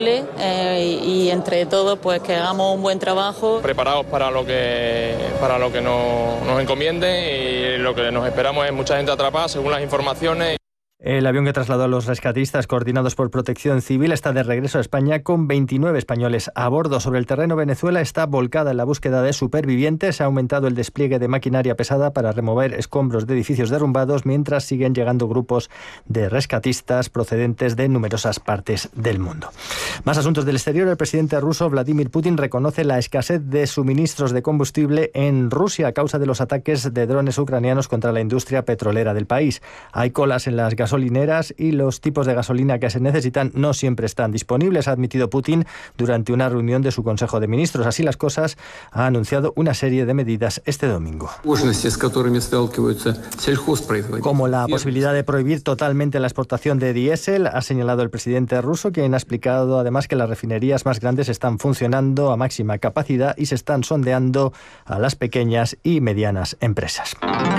Y entre todos pues que hagamos un buen trabajo. Preparados para lo que nos encomienden, y lo que nos esperamos es mucha gente atrapada según las informaciones. El avión que trasladó a los rescatistas coordinados por Protección Civil está de regreso a España con 29 españoles a bordo. Sobre el terreno, Venezuela está volcada en la búsqueda de supervivientes. Ha aumentado el despliegue de maquinaria pesada para remover escombros de edificios derrumbados, mientras siguen llegando grupos de rescatistas procedentes de numerosas partes del mundo. Más asuntos del exterior. El presidente ruso Vladimir Putin reconoce la escasez de suministros de combustible en Rusia a causa de los ataques de drones ucranianos contra la industria petrolera del país. Hay colas en las gasolineras y los tipos de gasolina que se necesitan no siempre están disponibles, ha admitido Putin durante una reunión de su Consejo de Ministros. Así las cosas, ha anunciado una serie de medidas este domingo, como la posibilidad de prohibir totalmente la exportación de diésel. Ha señalado el presidente ruso, quien ha explicado además que las refinerías más grandes están funcionando a máxima capacidad y se están sondeando a las pequeñas y medianas empresas.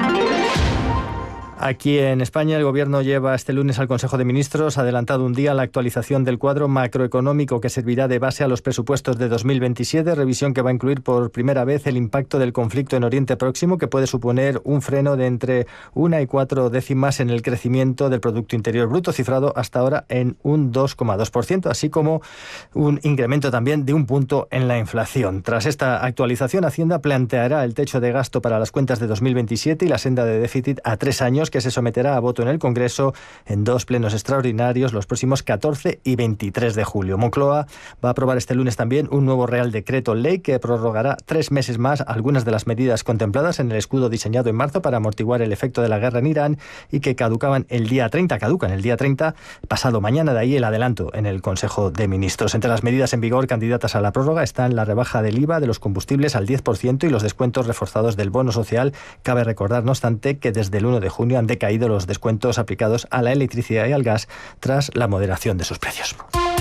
Aquí en España, el Gobierno lleva este lunes al Consejo de Ministros adelantado un día la actualización del cuadro macroeconómico que servirá de base a los presupuestos de 2027, revisión que va a incluir por primera vez el impacto del conflicto en Oriente Próximo, que puede suponer un freno de entre 1 y 4 décimas en el crecimiento del Producto Interior Bruto, cifrado hasta ahora en un 2,2%, así como un incremento también de un punto en la inflación. Tras esta actualización, Hacienda planteará el techo de gasto para las cuentas de 2027 y la senda de déficit a 3 años, que se someterá a voto en el Congreso en 2 plenos extraordinarios los próximos 14 y 23 de julio. Moncloa va a aprobar este lunes también un nuevo Real Decreto Ley que prorrogará 3 meses más algunas de las medidas contempladas en el escudo diseñado en marzo para amortiguar el efecto de la guerra en Irán y que caducan el día 30, pasado mañana. De ahí el adelanto en el Consejo de Ministros. Entre las medidas en vigor candidatas a la prórroga están la rebaja del IVA de los combustibles al 10% y los descuentos reforzados del bono social. Cabe recordar, no obstante, que desde el 1 de junio han decaído los descuentos aplicados a la electricidad y al gas tras la moderación de sus precios.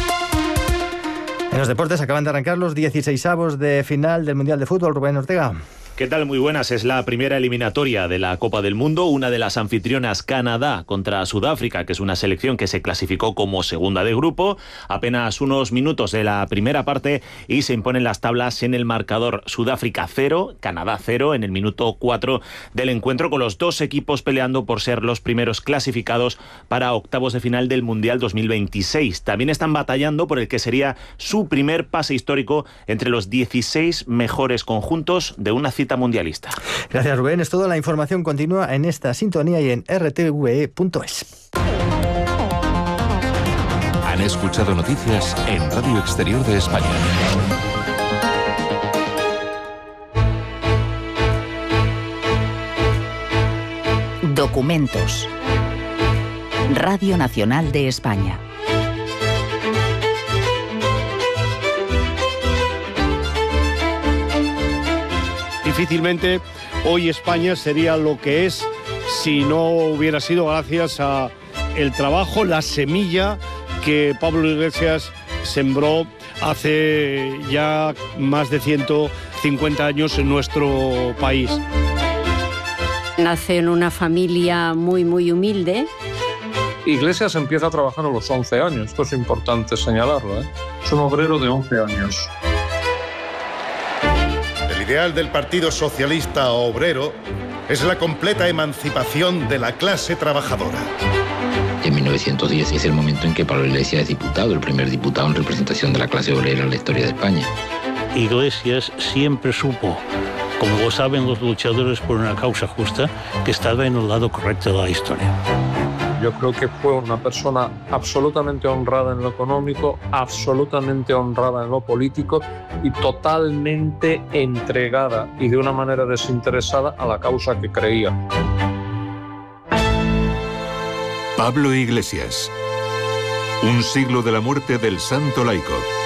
En los deportes acaban de arrancar los 16avos de final del Mundial de Fútbol. Rubén Ortega. ¿Qué tal? Muy buenas. Es la primera eliminatoria de la Copa del Mundo. Una de las anfitrionas, Canadá, contra Sudáfrica, que es una selección que se clasificó como segunda de grupo. Apenas unos minutos de la primera parte y se imponen las tablas en el marcador. Sudáfrica 0, Canadá 0 en el minuto 4 del encuentro, con los dos equipos peleando por ser los primeros clasificados para octavos de final del Mundial 2026. También están batallando por el que sería su primer pase histórico entre los 16 mejores conjuntos de una cita mundialista. Gracias, Rubén. Es todo. La información continúa en esta sintonía y en rtve.es. Han escuchado noticias en Radio Exterior de España. Documentos. Radio Nacional de España. Difícilmente hoy España sería lo que es si no hubiera sido gracias a el trabajo, la semilla que Pablo Iglesias sembró hace ya más de 150 años en nuestro país. Nace en una familia muy humilde. Iglesias empieza a trabajar a los 11 años, esto es importante señalarlo, ¿eh? Es un obrero de 11 años. El ideal del Partido Socialista Obrero es la completa emancipación de la clase trabajadora. En 1910 es el momento en que Pablo Iglesias es diputado, el primer diputado en representación de la clase obrera en la historia de España. Iglesias siempre supo, como lo saben los luchadores por una causa justa, que estaba en el lado correcto de la historia. Yo creo que fue una persona absolutamente honrada en lo económico, absolutamente honrada en lo político y totalmente entregada y de una manera desinteresada a la causa que creía. Pablo Iglesias. Un siglo de la muerte del santo laico.